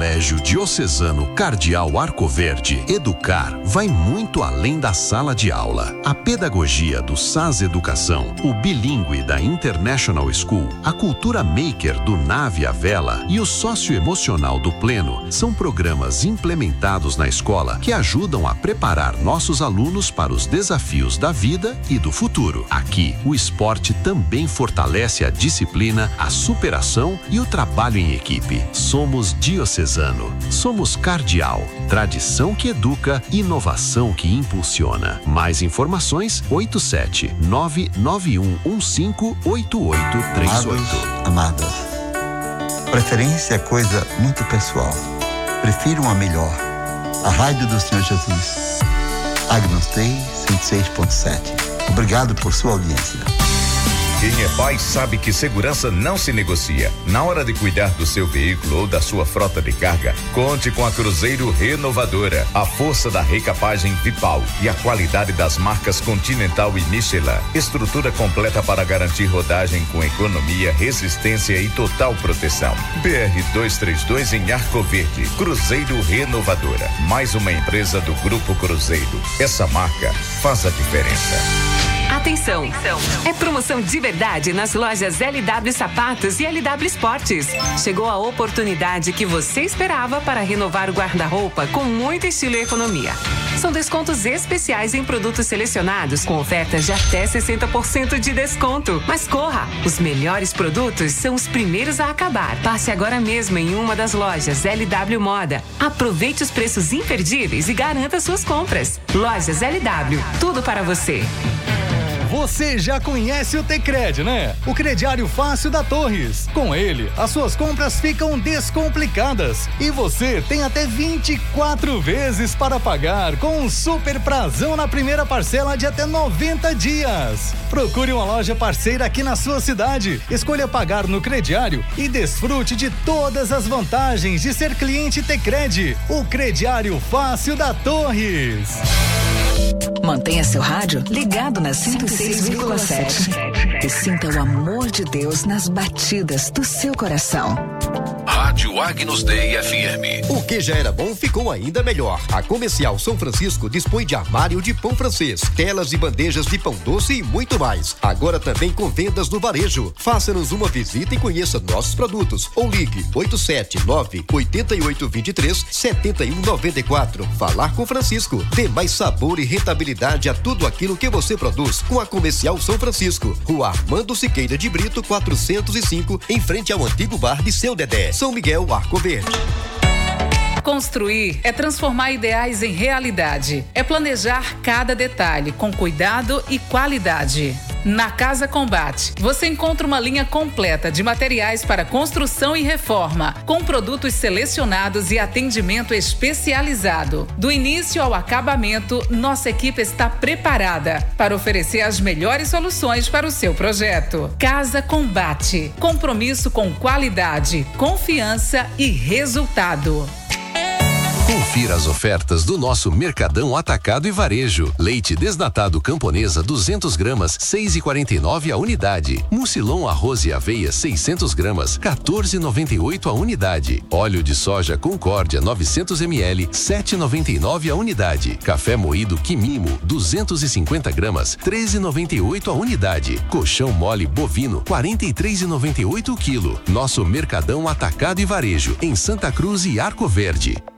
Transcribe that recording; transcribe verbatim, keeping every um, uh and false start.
Colégio Diocesano Cardeal Arcoverde, educar vai muito além da sala de aula. A pedagogia do S A S Educação, o bilíngue da International School, a cultura maker do Nave à Vela e o socioemocional do Pleno são programas implementados na escola que ajudam a preparar nossos alunos para os desafios da vida e do futuro. Aqui, o esporte também fortalece a disciplina, a superação e o trabalho em equipe. Somos diocesano, somos cardeal, tradição que educa, inovação que impulsiona. Mais informações, oito sete nove nove um um cinco oito oito três oito. Amados, amadas, preferência é coisa muito pessoal. Prefiro uma melhor. A rádio do Senhor Jesus. Agnus Dei cento e seis ponto sete. Obrigado por sua audiência. Quem é pai sabe que segurança não se negocia. Na hora de cuidar do seu veículo ou da sua frota de carga, conte com a Cruzeiro Renovadora. A força da recapagem Vipal e a qualidade das marcas Continental e Michelin. Estrutura completa para garantir rodagem com economia, resistência e total proteção. B R duzentos e trinta e dois em Arco Verde. Cruzeiro Renovadora. Mais uma empresa do Grupo Cruzeiro. Essa marca faz a diferença. Atenção. Atenção! É promoção de verdade nas lojas L W Sapatos e L W Esportes. Chegou a oportunidade que você esperava para renovar o guarda-roupa com muito estilo e economia. São descontos especiais em produtos selecionados com ofertas de até sessenta por cento de desconto. Mas corra! Os melhores produtos são os primeiros a acabar. Passe agora mesmo em uma das lojas L W Moda. Aproveite os preços imperdíveis e garanta suas compras. Lojas L W, tudo para você. Você já conhece o Tecred, né? O crediário fácil da Torres. Com ele, as suas compras ficam descomplicadas e você tem até vinte e quatro vezes para pagar com um super prazão na primeira parcela de até noventa dias. Procure uma loja parceira aqui na sua cidade. Escolha pagar no crediário e desfrute de todas as vantagens de ser cliente Tecred. O crediário fácil da Torres. Mantenha seu rádio ligado na cento e seis vírgula sete e sinta o amor de Deus nas batidas do seu coração. Rádio Agnus Dei F M. O que já era bom ficou ainda melhor. A Comercial São Francisco dispõe de armário de pão francês, telas e bandejas de pão doce e muito mais. Agora também com vendas no varejo. Faça-nos uma visita e conheça nossos produtos. Ou ligue oito sete nove oito oito dois três sete um nove quatro. Falar com Francisco. Dê mais sabor e rentabilidade a tudo aquilo que você produz com a Comercial São Francisco. Rua Armando Siqueira de Brito, quatrocentos e cinco, em frente ao antigo bar de Seu Dedé. São Miguel, Arco Verde. Construir é transformar ideais em realidade. É planejar cada detalhe com cuidado e qualidade. Na Casa Combate, você encontra uma linha completa de materiais para construção e reforma, com produtos selecionados e atendimento especializado. Do início ao acabamento, nossa equipe está preparada para oferecer as melhores soluções para o seu projeto. Casa Combate, compromisso com qualidade, confiança e resultado. Confira as ofertas do nosso Mercadão Atacado e Varejo. Leite desnatado Camponesa duzentas gramas, seis e quarenta e nove a unidade. Mucilon arroz e aveia seiscentas gramas, quatorze e noventa e oito a unidade. Óleo de soja Concórdia novecentos mililitros, sete e noventa e nove a unidade. Café moído Quimimo duzentas e cinquenta gramas, treze e noventa e oito a unidade. Colchão mole bovino quarenta e três e noventa e oito o quilo. Nosso Mercadão Atacado e Varejo em Santa Cruz e Arco Verde.